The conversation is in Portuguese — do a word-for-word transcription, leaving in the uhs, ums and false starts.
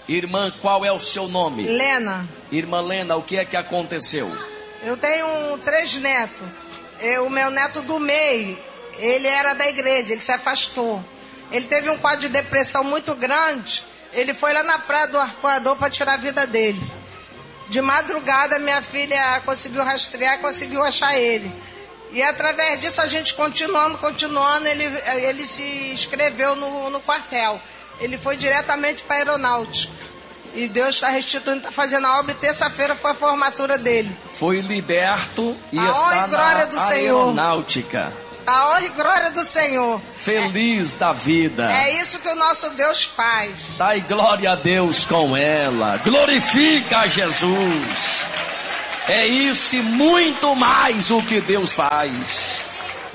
Irmã, qual é o seu nome? Lena. Irmã Lena, o que é que aconteceu? Eu tenho três netos. Eu, o meu neto do meio, ele era da igreja, ele se afastou. Ele teve um quadro de depressão muito grande. Ele foi lá na praia do Arcoador para tirar a vida dele. De madrugada, minha filha conseguiu rastrear, conseguiu achar ele. E através disso, a gente continuando, continuando, ele, ele se inscreveu no, no quartel. Ele foi diretamente para a aeronáutica. E Deus está restituindo, está fazendo a obra. E terça-feira foi a formatura dele. Foi liberto e a está na do aeronáutica. A honra e glória do Senhor. Feliz é, da vida. É isso que o nosso Deus faz. Dai glória a Deus com ela. Glorifica a Jesus. É isso e muito mais o que Deus faz.